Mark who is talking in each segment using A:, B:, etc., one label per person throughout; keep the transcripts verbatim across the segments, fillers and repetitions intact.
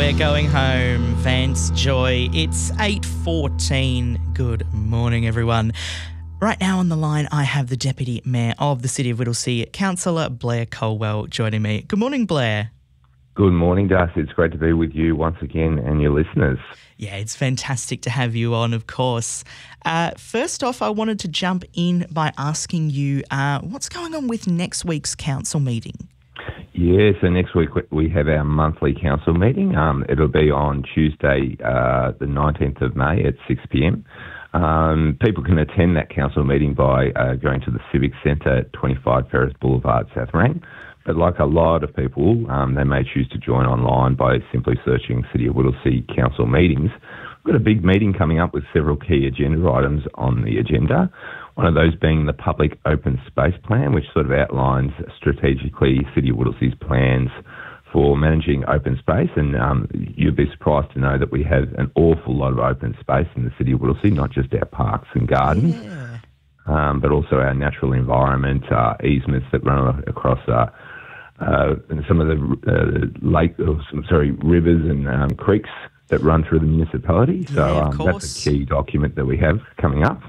A: We're going home, Vance Joy. It's eight fourteen. Good morning, everyone. Right now on the line, I have the Deputy Mayor of the City of Whittlesea, Councillor Blair Colwell, joining me. Good morning, Blair.
B: Good morning, Darcy. It's great to be with you once again and your listeners.
A: Yeah, it's fantastic to have you on, of course. Uh, first off, I wanted to jump in by asking you uh, what's going on with next week's council meeting?
B: Yeah, so next week we have our monthly council meeting. Um, it'll be on Tuesday, uh, the nineteenth of May at six p m. Um, people can attend that council meeting by uh, going to the Civic Centre at twenty-five Ferris Boulevard, South Rank. But like a lot of people, um, they may choose to join online by simply searching City of Whittlesea Council meetings. We've got a big meeting coming up with several key agenda items on the agenda. One of those being the Public Open Space Plan, which sort of outlines strategically City of Whittlesea's plans for managing open space. And um, you'd be surprised to know that we have an awful lot of open space in the City of Whittlesea, not just our parks and gardens, yeah. um, but also our natural environment, uh, easements that run across uh, uh, some of the uh, lake, or some, sorry, rivers and um, creeks that run through the municipality. So
A: yeah,
B: um, that's a key document that we have coming up.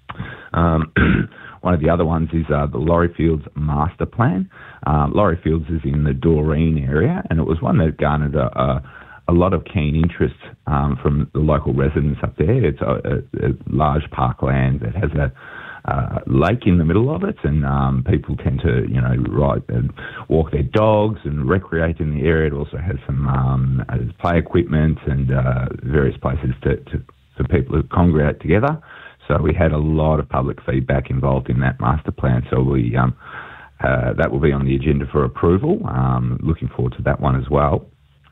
B: Um, one of the other ones is uh, the Laurie Fields Master Plan. Um, Laurie Fields is in the Doreen area, and it was one that garnered a, a, a lot of keen interest um, from the local residents up there. It's a, a, a large parkland that has a uh, lake in the middle of it, and um, people tend to, you know, ride and walk their dogs and recreate in the area. It also has some um, play equipment and uh, various places to, to, for people to congregate together. So we had a lot of public feedback involved in that master plan. So we um, uh, that will be on the agenda for approval. Um, looking forward to that one as well.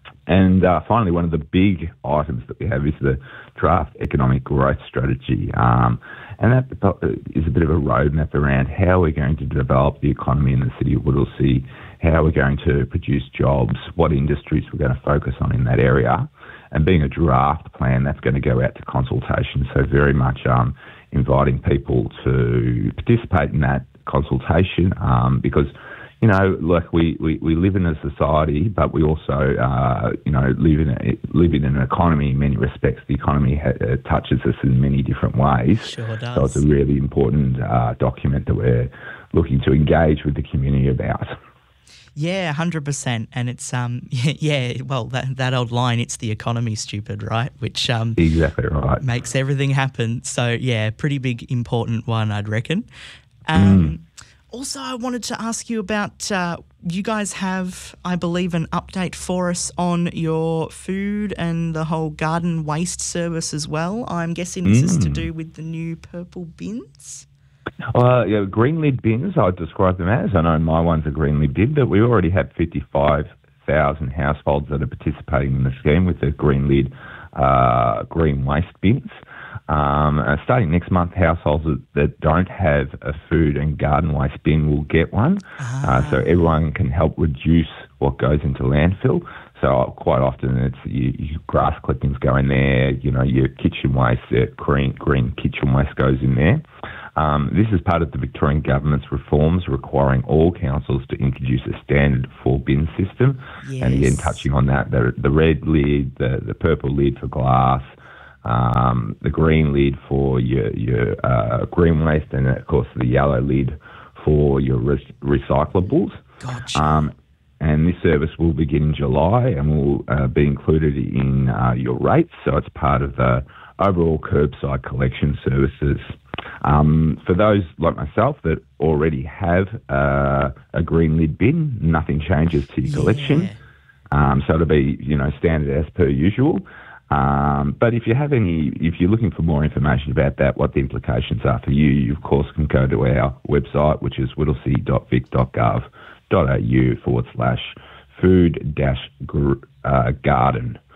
B: And uh, finally, one of the big items that we have is the draft economic growth strategy. Um, and that is a bit of a roadmap around how we're going to develop the economy in the City of Whittlesea, how we're going to produce jobs, what industries we're going to focus on in that area. And being a draft plan, that's going to go out to consultation. So very much um, inviting people to participate in that consultation um, because, you know, like we, we, we live in a society, but we also, uh, you know, live in, a, live in an economy in many respects. The economy ha- uh, touches us in many different ways.
A: Sure does.
B: So it's a really important uh, document that we're looking to engage with the community about.
A: Yeah, one hundred percent. And it's, um, yeah, yeah, well, that, that old line, it's the economy, stupid, right? Which um,
B: exactly right.
A: makes everything happen. So, yeah, pretty big, important one, I'd reckon. Um, mm. Also, I wanted to ask you about, uh, you guys have, I believe, an update for us on your food and the whole garden waste service as well. I'm guessing this mm. is to do with the new purple bins?
B: Uh, yeah, green lid bins, I'd describe them as. I know my one's a green lid bin, but we already have fifty-five thousand households that are participating in the scheme with the green lid uh, green waste bins. Um, uh, starting next month, households that, that don't have a food and garden waste bin will get one. Ah. Uh, so everyone can help reduce what goes into landfill. So quite often it's you, you grass clippings go in there, you know, your kitchen waste, uh, green, green kitchen waste goes in there. Um, this is part of the Victorian Government's reforms requiring all councils to introduce a standard four-bin system.
A: Yes.
B: And again, touching on that, the, the red lid, the, the purple lid for glass, um, the green lid for your, your uh, green waste, and, of course, the yellow lid for your re- recyclables.
A: Gotcha.
B: Um, and this service will begin in July and will uh, be included in uh, your rates, so it's part of the overall curbside collection services. Um, for those like myself that already have uh, a green lid bin, nothing changes to your collection.
A: Yeah.
B: Um, so it'll be, you know, standard as per usual. Um, but if you have any, if you're looking for more information about that, what the implications are for you, you of course can go to our website, which is whittlesea dot vic dot gov dot a u forward slash food dash gr- uh, garden.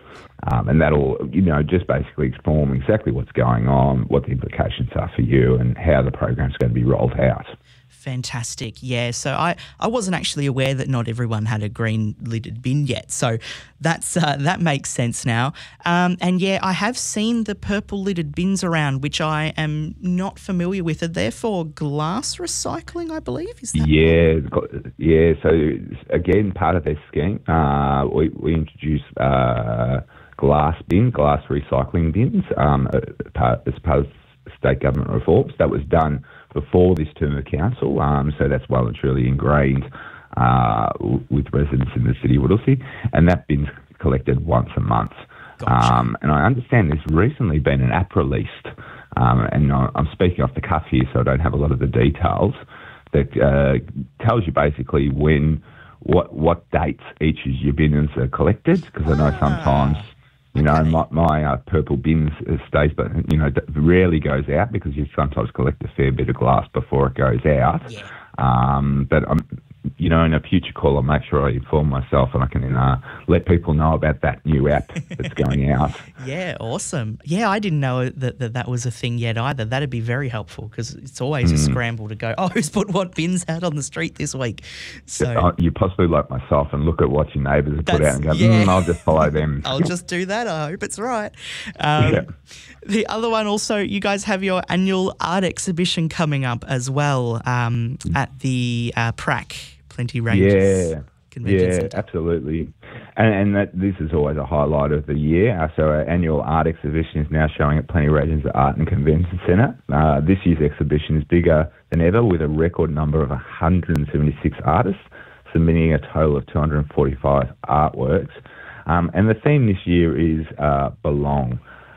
B: Um, and that'll, you know, just basically inform exactly what's going on, what the implications are for you, and how the program's going to be rolled out.
A: Fantastic. Yeah. So I, I wasn't actually aware that not everyone had a green lidded bin yet. So that's uh, that makes sense now. Um, and yeah, I have seen the purple lidded bins around, which I am not familiar with. Are they for glass recycling, I believe? Is that
B: yeah, right? Yeah. So again, part of their scheme, uh, we, we introduced uh, glass bin, glass recycling bins um, as part of state government reforms. That was done before this term of council, um, so that's well and truly ingrained uh, w- with residents in the city of Whittlesea, and that bin's collected once a month.
A: Gotcha.
B: Um, and I understand there's recently been an app released, um, and I'm speaking off the cuff here, so I don't have a lot of the details, that uh, tells you basically when, what what dates each of your bins are collected, because I know sometimes... You know,
A: okay.
B: my, my uh, purple bins stays, but, you know, rarely goes out because you sometimes collect a fair bit of glass before it goes out.
A: Yeah.
B: Um, but, um, you know, in a future call, I'll make sure I inform myself and I can uh, let people know about that new app that's going out.
A: Yeah, awesome. Yeah, I didn't know that that, that was a thing yet either. That'd be very helpful because it's always mm. a scramble to go, oh, who's put what bins out on the street this week? So
B: uh, you possibly like myself and look at what your neighbours have put out and go,
A: yeah.
B: mm, I'll just follow them.
A: I'll just do that. I hope it's right. Um, yeah. The other one also, you guys have your annual art exhibition coming up as well um, at the uh, P R A C. Plenty Ranges.
B: Yeah,
A: Convention
B: yeah,
A: Centre.
B: Absolutely. And, and that this is always a highlight of the year. Uh, so our annual art exhibition is now showing at Plenty Ranges Art and Convention Centre. Uh, this year's exhibition is bigger than ever, with a record number of one hundred seventy-six artists submitting a total of two hundred forty-five artworks. Um, and the theme this year is uh, Belong.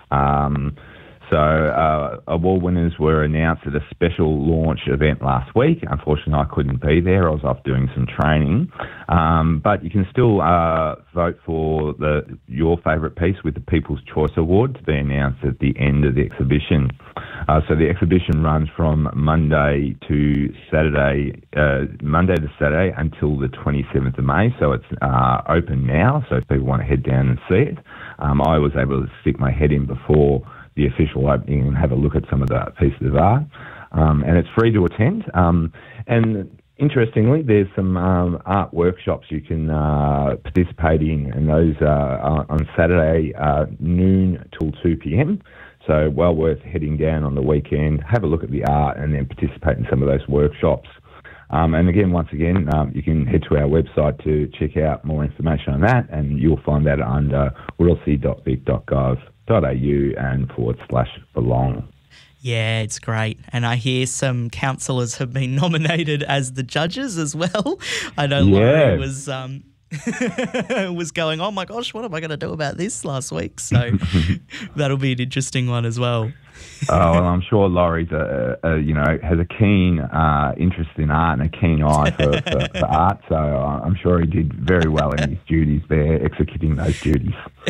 B: Um, So uh, award winners were announced at a special launch event last week. Unfortunately, I couldn't be there. I was off doing some training. Um, but you can still uh, vote for the your favourite piece with the People's Choice Award to be announced at the end of the exhibition. Uh, so the exhibition runs from Monday to Saturday, uh, Monday to Saturday until the twenty-seventh of May. So it's uh, open now. So if people want to head down and see it, um, I was able to stick my head in before the official opening and have a look at some of the pieces of art. Um, and it's free to attend. Um, and interestingly, there's some um, art workshops you can uh, participate in, and those are on Saturday, uh, noon till two p.m. So well worth heading down on the weekend, have a look at the art, and then participate in some of those workshops. Um, and again, once again, um, you can head to our website to check out more information on that, and you'll find that under whittlesea dot vic dot gov dot a u and forward slash belong.
A: Yeah, it's great. And I hear some councillors have been nominated as the judges as well. I know
B: yeah.
A: Laurie was um, was going, oh my gosh, what am I going to do about this last week? So that'll be an interesting one as well.
B: Oh, well, I'm sure Laurie's a, a, you know, has a keen uh, interest in art and a keen eye for, for, for art. So I'm sure he did very well in his duties there, executing those duties.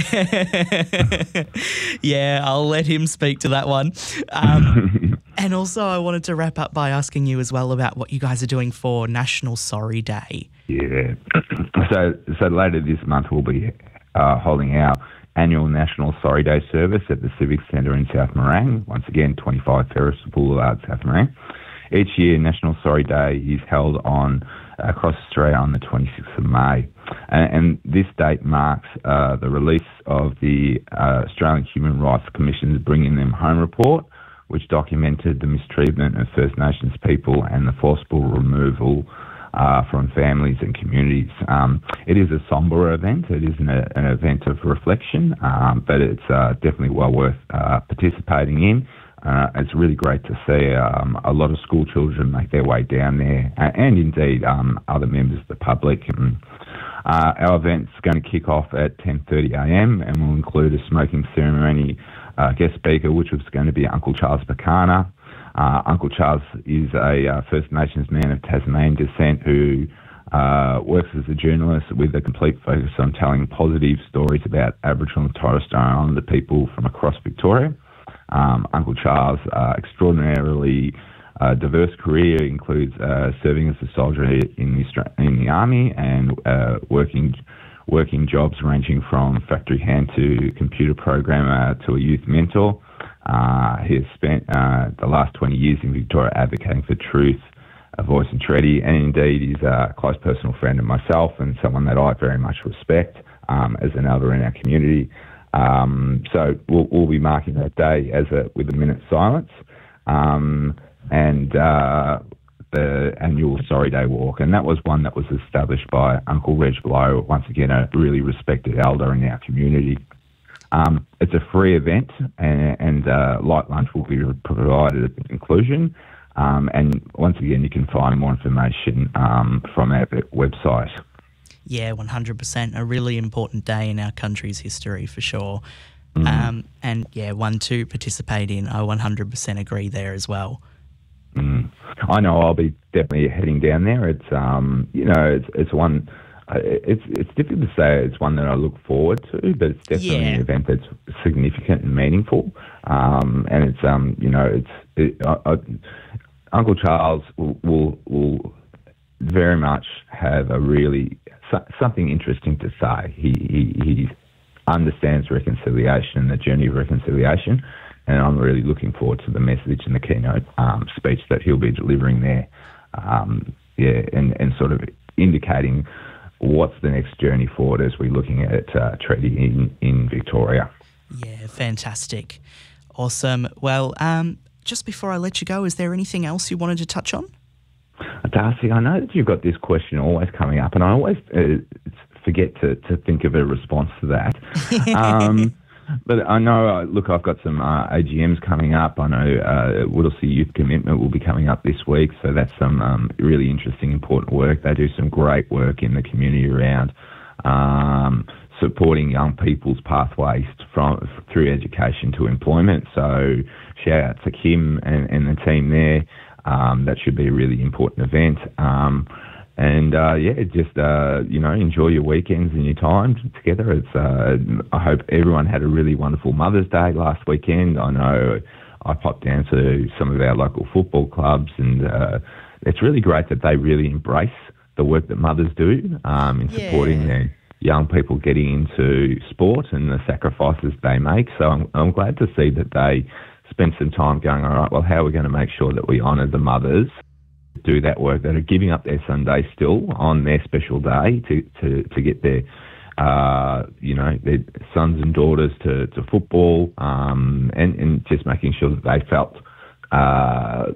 A: Yeah, I'll let him speak to that one. Um, and also, I wanted to wrap up by asking you as well about what you guys are doing for National Sorry Day.
B: Yeah. So, so later this month we'll be uh, holding our annual National Sorry Day service at the Civic Centre in South Morang. Once again, twenty-five Ferris Boulevard, South Morang. Each year, National Sorry Day is held on across Australia on the twenty-sixth of May. And, and this date marks uh, the release of the uh, Australian Human Rights Commission's Bringing Them Home report, which documented the mistreatment of First Nations people and the forcible removal Uh, from families and communities. Um, it is a sombre event. It isn't a, an event of reflection, um, but it's uh, definitely well worth uh, participating in. Uh, it's really great to see um, a lot of school children make their way down there, uh, and indeed um, other members of the public. And, uh, our event's going to kick off at ten thirty a m and will include a smoking ceremony uh, guest speaker, which was going to be Uncle Charles Bacana. Uh, Uncle Charles is a uh, First Nations man of Tasmanian descent who uh, works as a journalist with a complete focus on telling positive stories about Aboriginal and Torres Strait Islander people from across Victoria. Um, Uncle Charles' uh, extraordinarily uh, diverse career includes uh, serving as a soldier in the, in the Army and uh, working working jobs ranging from factory hand to computer programmer to a youth mentor. Uh, he has spent uh, the last twenty years in Victoria advocating for truth, a voice in treaty, and indeed he's a close personal friend of myself and someone that I very much respect um, as an elder in our community. Um, so we'll, we'll be marking that day as a, with a minute's silence. Um, and uh, the annual Sorry Day Walk, and that was one that was established by Uncle Reg Blow, once again a really respected elder in our community. Um, it's a free event, and, and uh, light lunch will be provided at the conclusion. Um, and once again, you can find more information um, from our website.
A: Yeah, one hundred percent. A really important day in our country's history for sure.
B: Mm.
A: Um, and yeah, one to participate in. I one hundred percent agree there as well.
B: Mm. I know I'll be definitely heading down there. It's um, you know, it's it's one. Uh, it's it's difficult to say it's one that I look forward to, but it's definitely
A: Yeah.
B: an event that's significant and meaningful. Um, and it's um, you know, it's it, I, I, Uncle Charles will, will will very much have a really something interesting to say. He he he understands reconciliation and the journey of reconciliation. And I'm really looking forward to the message and the keynote um, speech that he'll be delivering there. Um, yeah, and, and sort of indicating what's the next journey forward as we're looking at uh, treaty in, in Victoria.
A: Yeah, fantastic. Awesome. Well, um, just before I let you go, is there anything else you wanted to touch on?
B: Darcy, I know that you've got this question always coming up, and I always uh, forget to, to think of a response to that. um, But I know, uh, look, I've got some uh, A G Ms coming up. I know uh, Whittlesea Youth Commitment will be coming up this week, so that's some um, really interesting, important work. They do some great work in the community around um, supporting young people's pathways from through education to employment. So shout out to Kim and, and the team there. Um, that should be a really important event. Um, And, uh, yeah, just, uh, you know, enjoy your weekends and your time together. It's, uh, I hope everyone had a really wonderful Mother's Day last weekend. I know I popped down to some of our local football clubs, and uh, it's really great that they really embrace the work that mothers do um, in
A: Yeah.
B: supporting their young people getting into sport and the sacrifices they make. So I'm, I'm glad to see that they spend some time going, all right, well, how are we going to make sure that we honour the mothers do that work, that are giving up their Sunday still on their special day to, to, to get their, uh, you know, their sons and daughters to, to football, um, and, and just making sure that they felt uh,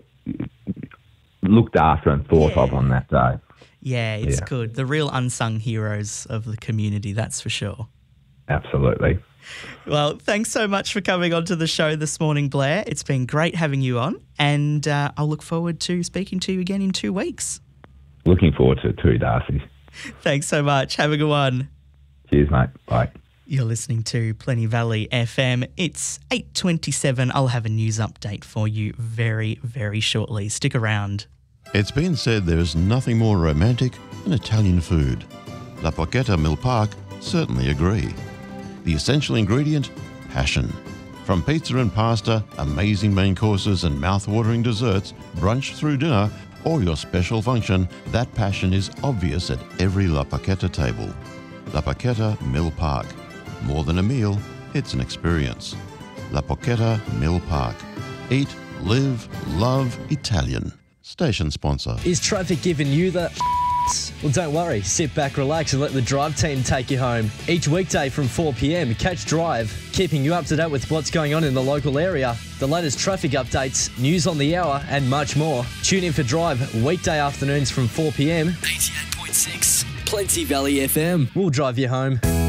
B: looked after and thought
A: Yeah.
B: of on that day.
A: Yeah, it's
B: Yeah.
A: good. The real unsung heroes of the community, that's for sure.
B: Absolutely.
A: Well, thanks so much for coming onto the show this morning, Blair. It's been great having you on, and uh, I'll look forward to speaking to you again in two weeks.
B: Looking forward to it too, Darcy.
A: Thanks so much. Have a good one.
B: Cheers, mate. Bye.
A: You're listening to Plenty Valley F M. It's eight twenty-seven. I'll have a news update for you very, very shortly. Stick around.
C: It's been said there is nothing more romantic than Italian food. La Porchetta Mill Park certainly agree. The essential ingredient? Passion. From pizza and pasta, amazing main courses and mouth-watering desserts, brunch through dinner, or your special function, that passion is obvious at every La Porchetta table. La Porchetta Mill Park. More than a meal, it's an experience. La Porchetta Mill Park. Eat, live, love Italian. Station sponsor.
D: Is traffic giving you the Well, don't worry. Sit back, relax, and let the Drive team take you home. Each weekday from four p m, catch Drive, keeping you up to date with what's going on in the local area, the latest traffic updates, news on the hour, and much more. Tune in for Drive weekday afternoons from four p m. eighty-eight point six Plenty Valley F M. We'll drive you home.